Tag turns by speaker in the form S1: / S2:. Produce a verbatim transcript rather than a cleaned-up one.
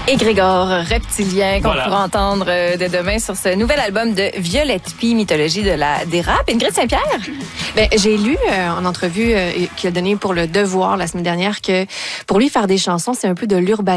S1: Et Grégor Reptilien, qu'on
S2: Voilà.
S1: pourra entendre euh, dès demain sur ce nouvel album de Violette Pie, Mythologie de la dérape. Ingrid Saint-Pierre?
S3: Ben, j'ai lu euh, en entrevue euh, qu'il a donné pour Le Devoir la semaine dernière que pour lui, faire des chansons, c'est un peu de l'urbanisme.